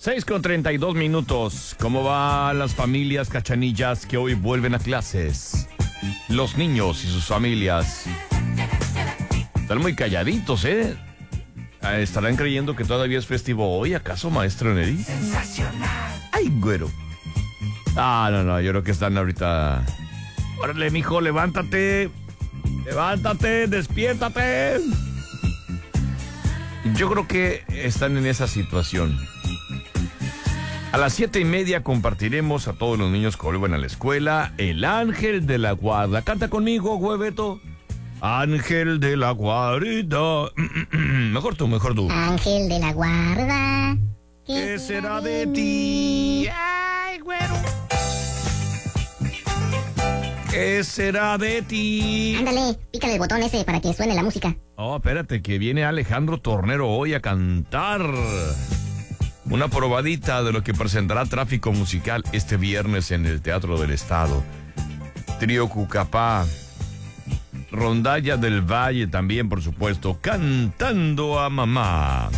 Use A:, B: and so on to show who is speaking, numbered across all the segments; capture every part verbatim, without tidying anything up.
A: seis con treinta y dos minutos. ¿Cómo van las familias cachanillas que hoy vuelven a clases? Los niños y sus familias están muy calladitos, ¿eh? ¿Estarán creyendo que todavía es festivo hoy? ¿Acaso, maestro Neri?
B: Sensacional.
A: ¡Ay, güero! Ah, no, no, yo creo que están ahorita... ¡Órale, mijo, levántate! ¡Levántate, despiértate! Yo creo que están en esa situación. A las siete y media compartiremos a todos los niños que vuelven a la escuela El Ángel de la Guarda. Canta conmigo, hueveto. Ángel de la guarda. Mejor tú, mejor tú.
B: Ángel de la guarda.
A: ¿Qué será de ti? Ay, güero. ¿Qué será de ti?
B: Ándale, pícale el botón ese para que suene la música.
A: Oh, espérate, que viene Alejandro Tornero hoy a cantar. Una probadita de lo que presentará Tráfico Musical este viernes en el Teatro del Estado. Trío Cucapá. Rondalla del Valle también, por supuesto, cantando a mamá.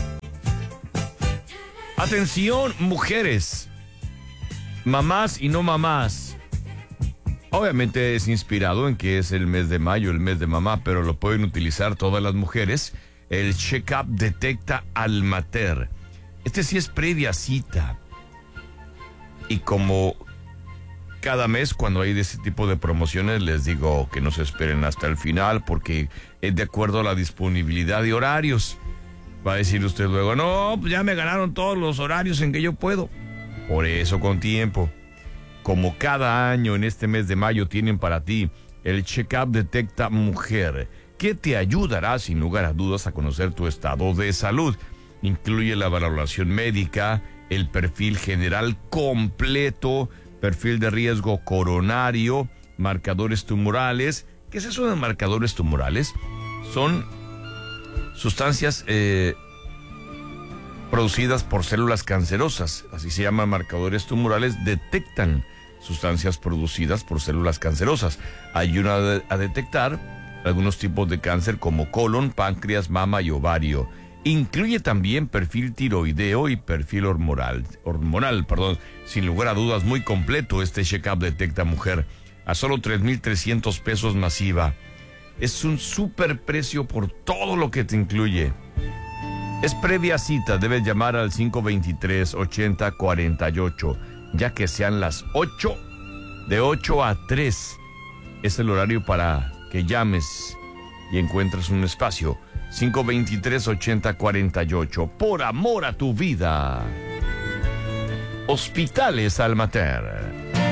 A: Atención, mujeres. Mamás y no mamás. Obviamente es inspirado en que es el mes de mayo, el mes de mamá, pero lo pueden utilizar todas las mujeres. El check-up detecta Almater. Este sí es previa cita. Y como cada mes cuando hay de ese tipo de promociones les digo que no se esperen hasta el final porque es de acuerdo a la disponibilidad de horarios. Va a decir usted luego, no, pues ya me ganaron todos los horarios en que yo puedo. Por eso con tiempo. Como cada año en este mes de mayo tienen para ti el Check-up Detecta Mujer, que te ayudará sin lugar a dudas a conocer tu estado de salud. Incluye la valoración médica, el perfil general completo, perfil de riesgo coronario, marcadores tumorales. ¿Qué es eso de marcadores tumorales? Son sustancias eh, producidas por células cancerosas, así se llaman marcadores tumorales, detectan sustancias producidas por células cancerosas. Ayudan a detectar algunos tipos de cáncer como colon, páncreas, mama y ovario. Incluye también perfil tiroideo y perfil hormonal, hormonal, perdón. Sin lugar a dudas, muy completo este check-up Detecta Mujer. A solo tres mil trescientos pesos masiva. Es un súper precio por todo lo que te incluye. Es previa cita, debes llamar al cinco veintitrés, ochenta cuarenta y ocho, ya que sean las ocho, de ocho a tres. Es el horario para que llames y encuentres un espacio. cinco veintitrés, ochenta cuarenta y ocho. Por amor a tu vida. Hospitales Almater.